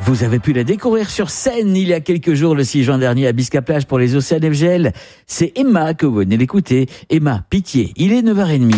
Vous avez pu la découvrir sur scène il y a quelques jours, le 6 juin dernier, à Bisca-Plage pour les Océans FGL. C'est Emma que vous venez d'écouter. Emma, pitié, il est 9h30.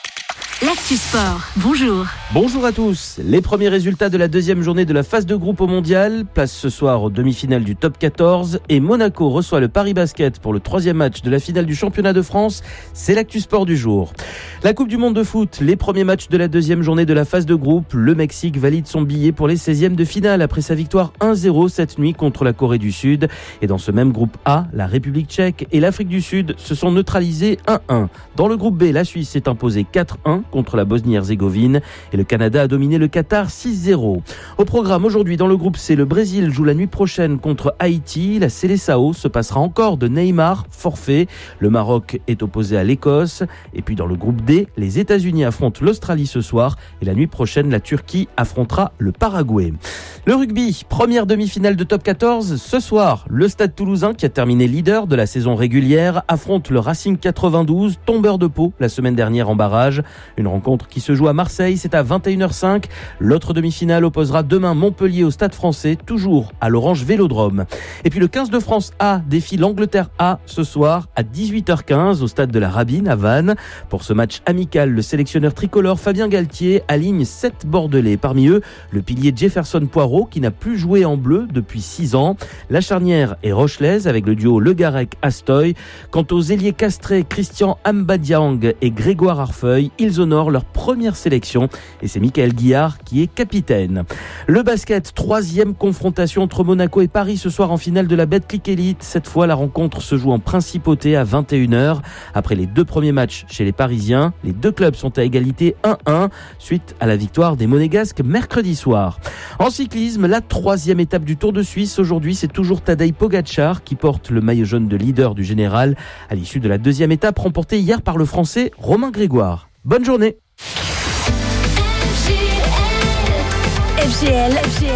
L'Actu Sport, bonjour. Bonjour à tous. Les premiers résultats de la deuxième journée de la phase de groupe au Mondial. Place ce soir aux demi-finales du Top 14 et Monaco reçoit le Paris Basket pour le troisième match de la finale du championnat de France. C'est l'Actu Sport du jour. La Coupe du Monde de foot, les premiers matchs de la deuxième journée de la phase de groupe. Le Mexique valide son billet pour les 16e de finale après sa victoire 1-0 cette nuit contre la Corée du Sud. Et dans ce même groupe A, la République tchèque et l'Afrique du Sud se sont neutralisés 1-1. Dans le groupe B, la Suisse s'est imposée 4-1 contre la Bosnie-Herzégovine et le Canada a dominé le Qatar 6-0. Au programme aujourd'hui dans le groupe C, le Brésil joue la nuit prochaine contre Haïti. La Seleção se passera encore de Neymar, forfait. Le Maroc est opposé à l'Écosse. Et puis dans le groupe D, les États-Unis affrontent l'Australie ce soir et la nuit prochaine, la Turquie affrontera le Paraguay. Le rugby, première demi-finale de Top 14. Ce soir, le Stade Toulousain, qui a terminé leader de la saison régulière, affronte le Racing 92, tombeur de Pau la semaine dernière en barrage. Une rencontre qui se joue à Marseille, c'est à 21h05. L'autre demi-finale opposera demain Montpellier au Stade Français, toujours à l'Orange Vélodrome. Et puis le 15 de France A défie l'Angleterre A ce soir à 18h15 au Stade de la Rabine à Vannes. Pour ce match amical, le sélectionneur tricolore Fabien Galtier aligne 7 Bordelais. Parmi eux, le pilier Jefferson Poirot qui n'a plus joué en bleu depuis 6 ans. La charnière est rochelaise avec le duo Le Garec-Astoy. Quant aux ailiers castrés Christian Ambadiang et Grégoire Arfeuil, ils honorent leur première sélection et c'est Michael Guillard qui est capitaine. Le basket, troisième confrontation entre Monaco et Paris ce soir en finale de la Betclic Elite. Cette fois, la rencontre se joue en principauté à 21h. Après les 2 premiers matchs chez les Parisiens, les 2 clubs sont à égalité 1-1 suite à la victoire des Monégasques mercredi soir. En cyclisme, la 3e étape du Tour de Suisse. Aujourd'hui, c'est toujours Tadej Pogačar qui porte le maillot jaune de leader du général à l'issue de la 2e étape remportée hier par le Français Romain Grégoire. Bonne journée. FGL.